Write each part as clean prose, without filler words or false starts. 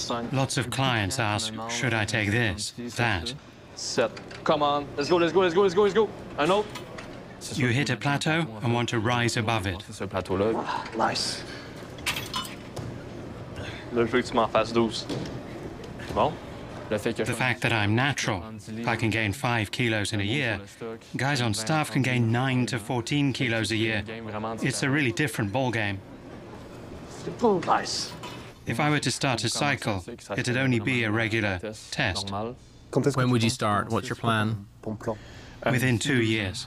Lots of clients ask, should I take this, that? Come on, let's go, let's go, let's go, let's go, let's go. Un autre. You hit a plateau and want to rise above it. Ce plateau-là. Nice. Là, je veux que tu m'en fasses 12. Bon. The fact that I'm natural, I can gain 5 kilos in a year. Guys on staff can gain 9 to 14 kilos a year. It's a really different ballgame. Nice. If I were to start a cycle, it'd only be a regular test. When would you start? What's your plan? Within 2 years.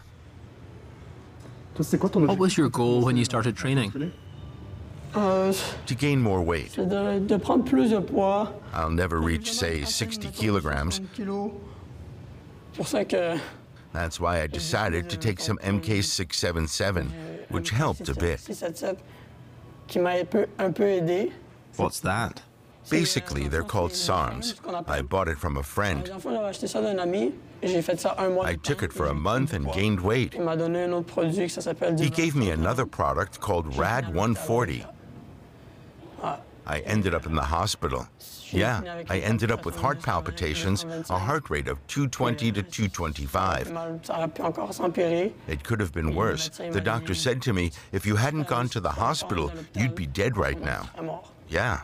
What was your goal when you started training? To gain more weight. De prendre plus de poids. I'll never reach, say, 60 kilograms. Pour ça que That's why I decided to take some MK677, which helped a bit. 677 qui m'a un peu aidé. What's that? Basically, they're called SARMs. I bought it from a friend. La dernière fois, j'avais acheté ça d'un ami et j'ai fait ça un mois. I took it for a month and gained weight. Il m'a donné un autre produit que ça s'appelle He gave me another product called Rad 140. I ended up in the hospital. Yeah, I ended up with heart palpitations, a heart rate of 220 to 225. Ça aurait pu encore s'empirer. It could have been worse. The doctor said to me, if you hadn't gone to the hospital, you'd be dead right now. Yeah.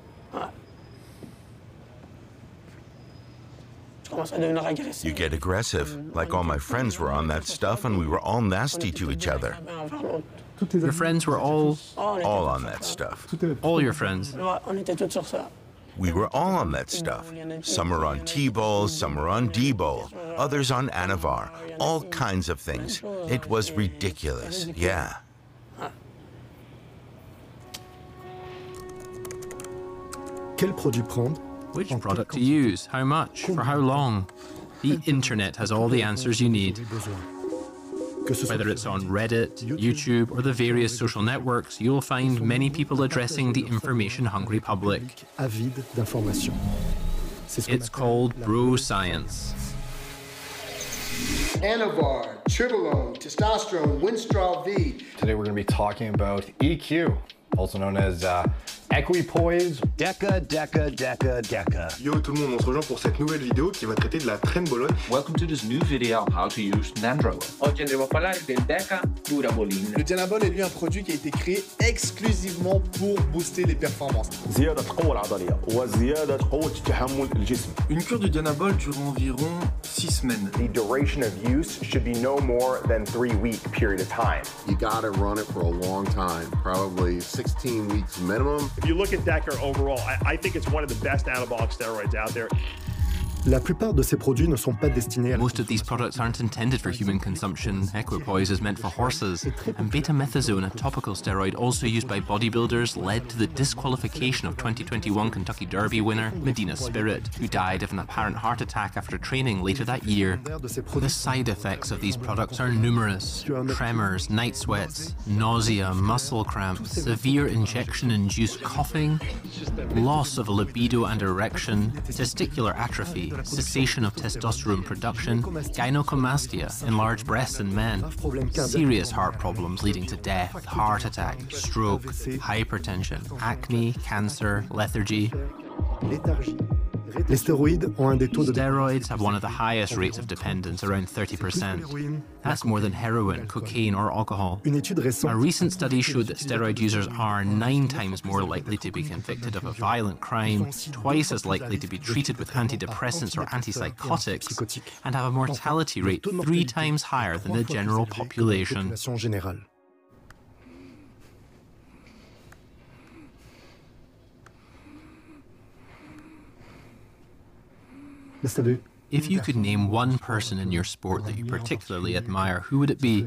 You get aggressive, like all my friends were on that stuff and we were all nasty to each other. Your friends were all All on that stuff. your friends. On était tous sur ça. We were all on that stuff. Some are on T-Bol, some are on D-Bol, others on Anavar, all kinds of things. It was ridiculous, yeah. Quel produit prendre? Which product to use? How much? For how long? The internet has all the answers you need. Whether it's on Reddit, YouTube, or the various social networks, you'll find many people addressing the information-hungry public. Avide d'informations. It's called bro science. Anavar, Tribalone, Testosterone, Winstrol V. Today we're going to be talking about EQ, also known as Equipoise. Deca. Yo tout le monde, on se rejoint pour cette nouvelle vidéo qui va traiter de la Trenbolone. Welcome to this new video on how to use Nandrolone. Oggi andremo a parlare del Deca Durabolin. Le Dianabol est lui un produit qui a été créé exclusivement pour booster les performances. زيادة القوة العضلية وزيادة قوة تحمل الجسم. Une cure de Dianabol dure environ 6 semaines. The duration of use should be no more than 3-week period of time. You gotta run it for a long time, probably 16 weeks minimum. If you look at Deca overall, I think it's one of the best anabolic steroids out there. La plupart de ces produits ne sont pas destinés à... Most of these products aren't intended for human consumption. Equipoise is meant for horses. And betamethasone, a topical steroid also used by bodybuilders, led to the disqualification of 2021 Kentucky Derby winner Medina Spirit, who died of an apparent heart attack after training later that year. The side effects of these products are numerous. Tremors, night sweats, nausea, muscle cramps, severe injection-induced coughing, loss of libido and erection, testicular atrophy, cessation of testosterone production, gynecomastia, enlarged breasts in men, serious heart problems leading to death, heart attack, stroke, hypertension, acne, cancer, lethargy. Les stéroïdes ont un des taux de... Steroids have one of the highest rates of dependence, around 30%. That's more than heroin, cocaine, or alcohol. A recent study showed that steroid users are 9 times more likely to be convicted of a violent crime, twice as likely to be treated with antidepressants or antipsychotics, and have a mortality rate 3 times higher than the general population. If you could name one person in your sport that you particularly admire, who would it be?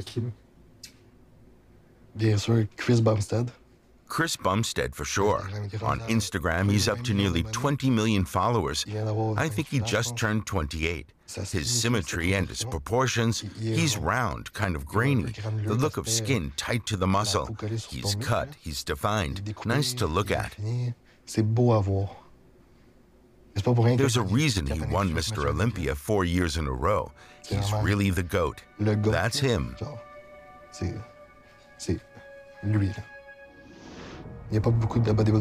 Chris Bumstead. Chris Bumstead, for sure. On Instagram, he's up to nearly 20 million followers. I think he just turned 28. His symmetry and his proportions, he's round, kind of grainy. The look of skin tight to the muscle. He's cut, he's defined. Nice to look at. There's a reason he won Mr. Olympia 4 years in a row. He's really the GOAT. That's him. C'est lui. Il n'y a pas beaucoup de bodybuilders